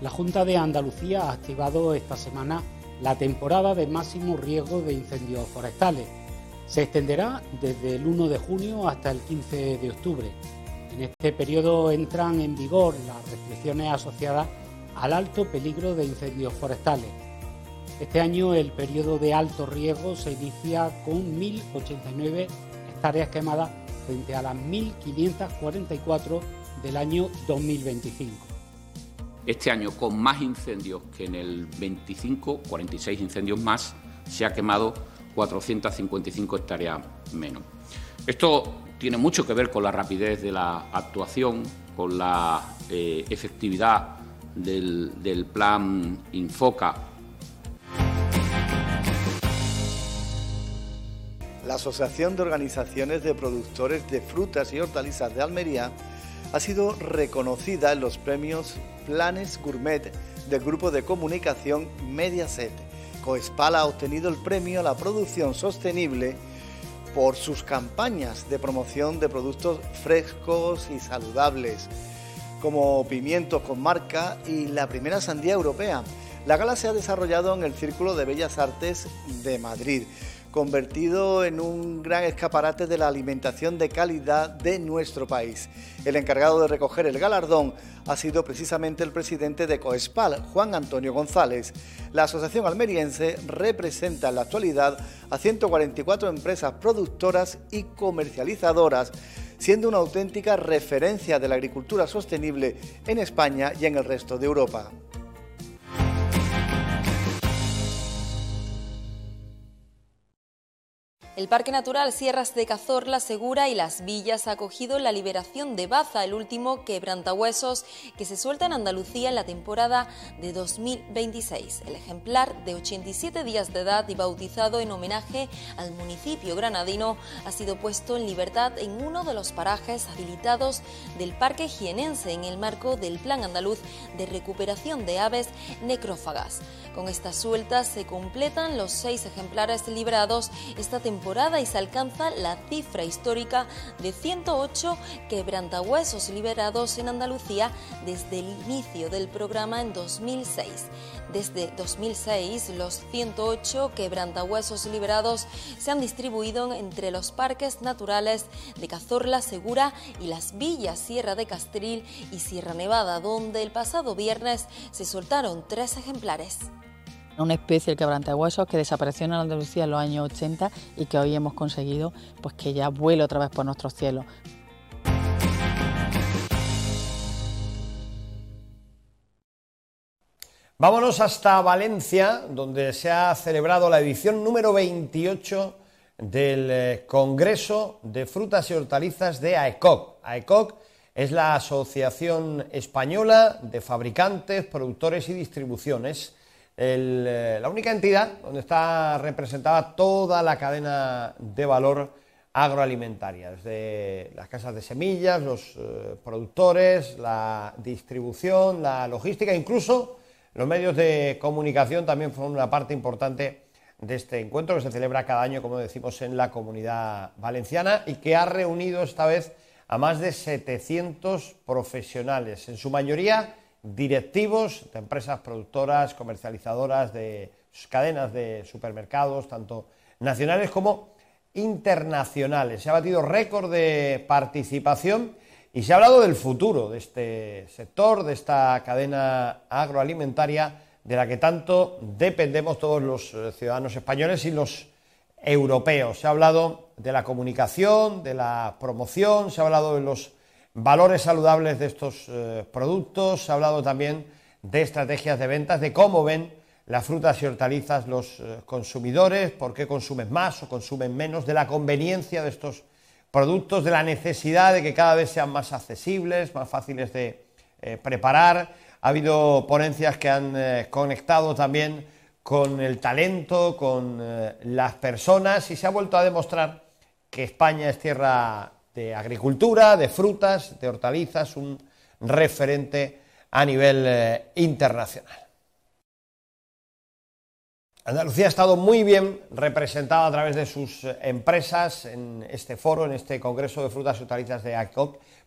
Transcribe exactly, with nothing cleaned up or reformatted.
La Junta de Andalucía ha activado esta semana la temporada de máximo riesgo de incendios forestales. Se extenderá desde el uno de junio hasta el quince de octubre. En este periodo entran en vigor las restricciones asociadas al alto peligro de incendios forestales. Este año el periodo de alto riesgo se inicia con mil ochenta y nueve hectáreas quemadas frente a las mil quinientas cuarenta y cuatro del año dos mil veinticinco. Este año, con más incendios que en el veinticinco, cuarenta y seis incendios más, se ha quemado cuatrocientas cincuenta y cinco hectáreas menos. Esto tiene mucho que ver con la rapidez de la actuación, con la eh, efectividad del, del plan Infoca. La Asociación de Organizaciones de Productores de Frutas y Hortalizas de Almería ha sido reconocida en los premios Planes Gourmet del grupo de comunicación Mediaset. Coespal ha obtenido el premio a la producción sostenible por sus campañas de promoción de productos frescos y saludables, como pimientos con marca y la primera sandía europea. La gala se ha desarrollado en el Círculo de Bellas Artes de Madrid, convertido en un gran escaparate de la alimentación de calidad de nuestro país. El encargado de recoger el galardón ha sido precisamente el presidente de Coespal, Juan Antonio González. La asociación almeriense representa en la actualidad a ciento cuarenta y cuatro empresas productoras y comercializadoras, siendo una auténtica referencia de la agricultura sostenible en España y en el resto de Europa. El Parque Natural Sierras de Cazorla, Segura y Las Villas ha acogido la liberación de Baza, el último quebrantahuesos que se suelta en Andalucía en la temporada de dos mil veintiséis. El ejemplar, de ochenta y siete días de edad y bautizado en homenaje al municipio granadino, ha sido puesto en libertad en uno de los parajes habilitados del Parque Jienense en el marco del Plan Andaluz de Recuperación de Aves Necrófagas. Con estas sueltas se completan los seis ejemplares liberados esta temporada y se alcanza la cifra histórica de ciento ocho quebrantahuesos liberados en Andalucía desde el inicio del programa en dos mil seis. Desde dos mil seis, los ciento ocho quebrantahuesos liberados se han distribuido entre los parques naturales de Cazorla, Segura y Las Villas, Sierra de Castril y Sierra Nevada, donde el pasado viernes se soltaron tres ejemplares. Una especie, el quebrantahuesos, que desapareció en Andalucía en los años ochenta y que hoy hemos conseguido pues que ya vuele otra vez por nuestros cielos. Vámonos hasta Valencia, donde se ha celebrado la edición número veintiocho del Congreso de Frutas y Hortalizas de AECOC. AECOC es la Asociación Española de Fabricantes, Productores y Distribuciones. El, la única entidad donde está representada toda la cadena de valor agroalimentaria, desde las casas de semillas, los eh, productores, la distribución, la logística, incluso los medios de comunicación también son una parte importante de este encuentro que se celebra cada año, como decimos, en la Comunidad Valenciana y que ha reunido esta vez a más de setecientos profesionales, en su mayoría directivos de empresas productoras, comercializadoras, de cadenas de supermercados, tanto nacionales como internacionales. Se ha batido récord de participación y se ha hablado del futuro de este sector, de esta cadena agroalimentaria de la que tanto dependemos todos los ciudadanos españoles y los europeos. Se ha hablado de la comunicación, de la promoción, se ha hablado de los valores saludables de estos eh, productos, se ha hablado también de estrategias de ventas, de cómo ven las frutas y hortalizas los eh, consumidores, por qué consumen más o consumen menos, de la conveniencia de estos productos, de la necesidad de que cada vez sean más accesibles, más fáciles de eh, preparar. Ha habido ponencias que han eh, conectado también con el talento, con eh, las personas, y se ha vuelto a demostrar que España es tierra de agricultura, de frutas, de hortalizas, un referente a nivel eh, internacional. Andalucía ha estado muy bien representada a través de sus empresas en este foro, en este Congreso de Frutas y Hortalizas de AECOC,